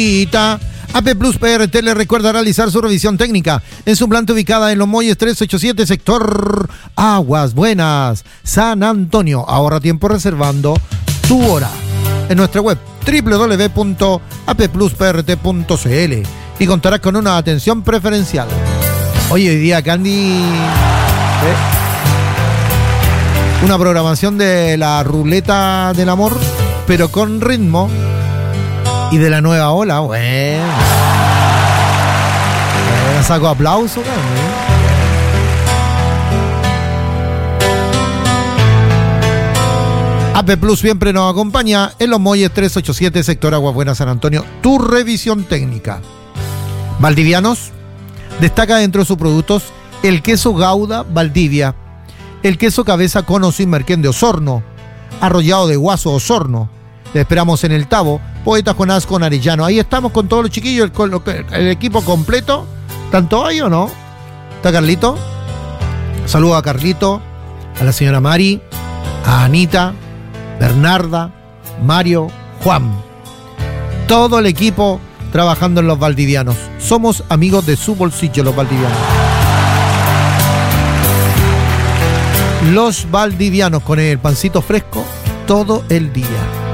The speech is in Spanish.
AP Plus PRT le recuerda realizar su revisión técnica en su planta ubicada en Los Molles 387, sector Aguas Buenas, San Antonio. Ahorra tiempo reservando tu hora en nuestra web www.applusprt.cl y contarás con una atención preferencial. Hoy día, Candy, una programación de la ruleta del amor, pero con ritmo. Y de la nueva ola, bueno, saco aplauso, AP Plus siempre nos acompaña en Los Molles 387, sector Aguas Buenas, San Antonio. Tu revisión técnica. Valdivianos destaca dentro de sus productos el queso Gouda Valdivia, el queso cabeza con o sin merquén de Osorno, arrollado de Guaso Osorno. Le esperamos en el Tabo, Poetas Jonás con Arellano. Ahí estamos con todos los chiquillos, el equipo completo. ¿Tanto hay o no? ¿Está Carlito? Saludos a Carlito, a la señora Mari, a Anita, Bernarda, Mario, Juan. Todo el equipo trabajando en Los Valdivianos. Somos amigos de su bolsillo, Los Valdivianos. Los Valdivianos con el pancito fresco todo el día.